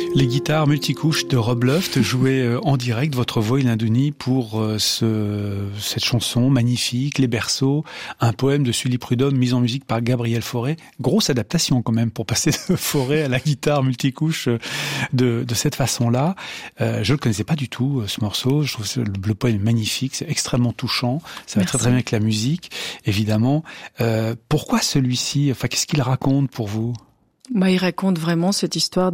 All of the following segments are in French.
Les guitares multicouches de Rob Luft jouaient en direct votre voix, Hélène Denis, pour cette chanson magnifique, Les Berceaux, un poème de Sully Prudhomme mis en musique par Gabriel Fauré. Grosse adaptation quand même pour passer de Fauré à la guitare multicouche de cette façon-là. Je le connaissais pas du tout, ce morceau. Je trouve le poème est magnifique, c'est extrêmement touchant. Ça va très très bien avec la musique, évidemment. Pourquoi celui-ci? Enfin, qu'est-ce qu'il raconte pour vous? Il raconte vraiment cette histoire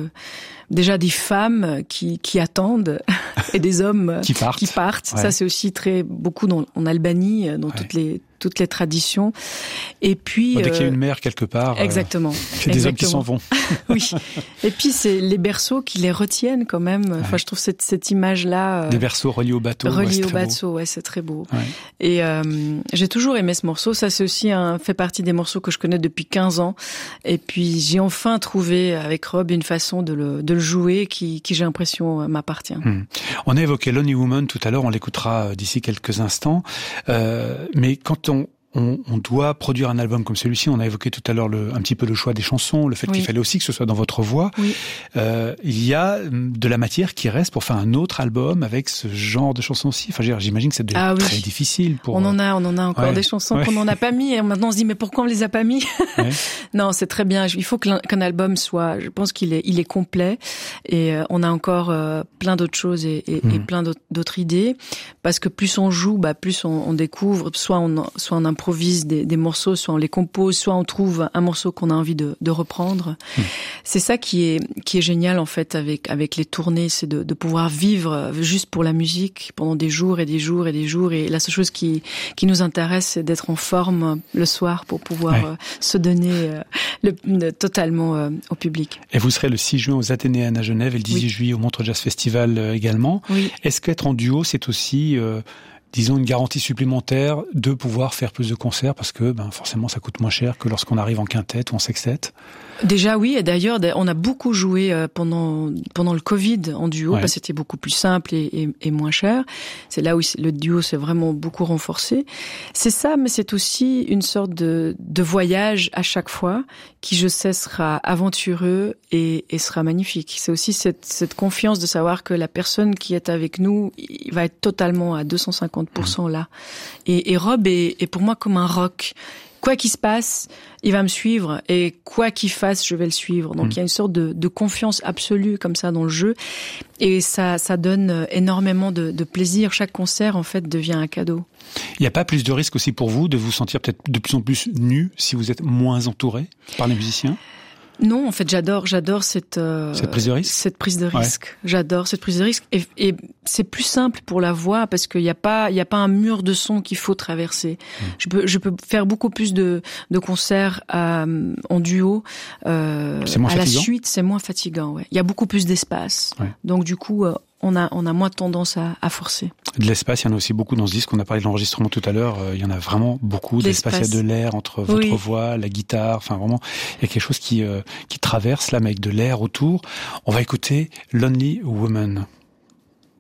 déjà des femmes qui attendent et des hommes qui partent. Ouais. Ça, c'est aussi beaucoup en Albanie, dans toutes les traditions. Et puis dès qu'il y a une mer quelque part, exactement. C'est des hommes qui s'en vont. Oui. Et puis c'est les berceaux qui les retiennent quand même. Ouais. Enfin, je trouve cette image-là. Des berceaux reliés au bateau. C'est très beau. Ouais. Et j'ai toujours aimé ce morceau. Ça, c'est aussi fait partie des morceaux que je connais depuis 15 ans. Et puis j'ai enfin trouvé avec Rob une façon de le jouer qui j'ai l'impression m'appartient. On a évoqué Lonely Woman tout à l'heure. On l'écoutera d'ici quelques instants. Mais quand on doit produire un album comme celui-ci. On a évoqué tout à l'heure un petit peu le choix des chansons, le fait qu'il fallait aussi que ce soit dans votre voix. Oui. Il y a de la matière qui reste pour faire un autre album avec ce genre de chansons aussi. Enfin, j'imagine que c'est très difficile pour. On en a encore des chansons qu'on n'en a pas mis et maintenant on se dit mais pourquoi on les a pas mis? Non, c'est très bien. Il faut qu'un album soit. Je pense qu'il est complet et on a encore plein d'autres choses et plein d'autres idées parce que plus on joue, plus on découvre. Soit on improvise des morceaux, soit on les compose, soit on trouve un morceau qu'on a envie de reprendre. C'est ça qui est génial en fait avec les tournées, c'est de pouvoir vivre juste pour la musique pendant des jours et des jours et des jours. Et la seule chose qui nous intéresse, c'est d'être en forme le soir pour pouvoir se donner totalement au public. Et vous serez le 6 juin aux Athénéennes à Genève et le 18 juillet au Montreux Jazz Festival également. Oui. Est-ce qu'être en duo, c'est aussi disons une garantie supplémentaire de pouvoir faire plus de concerts parce que forcément ça coûte moins cher que lorsqu'on arrive en quintette ou en sextette? Déjà oui, et d'ailleurs on a beaucoup joué pendant le Covid en duo parce que c'était beaucoup plus simple et moins cher. C'est là où le duo s'est vraiment beaucoup renforcé. C'est ça, mais c'est aussi une sorte de voyage à chaque fois qui, je sais, sera aventureux et sera magnifique. C'est aussi cette confiance de savoir que la personne qui est avec nous il va être totalement à 250% là. Et Rob est pour moi comme un roc. Quoi qu'il se passe, il va me suivre et quoi qu'il fasse, je vais le suivre. Donc il y a une sorte de confiance absolue comme ça dans le jeu et ça donne énormément de plaisir. Chaque concert en fait devient un cadeau. Il n'y a pas plus de risque aussi pour vous de vous sentir peut-être de plus en plus nu si vous êtes moins entouré par les musiciens? Non, en fait, j'adore cette prise de risque. Cette prise de risque. Ouais. J'adore cette prise de risque et c'est plus simple pour la voix parce qu'il y a pas un mur de son qu'il faut traverser. Je peux faire beaucoup plus de concerts en duo. C'est moins fatigant. La suite, c'est moins fatigant. Ouais. Il y a beaucoup plus d'espace. Ouais. Donc du coup, on a moins tendance à forcer. De l'espace, il y en a aussi beaucoup dans ce disque. On a parlé de l'enregistrement tout à l'heure. Il y en a vraiment beaucoup. De l'espace, il y a de l'air entre votre voix, la guitare. Enfin, vraiment, il y a quelque chose qui traverse là, mais avec de l'air autour. On va écouter Lonely Woman.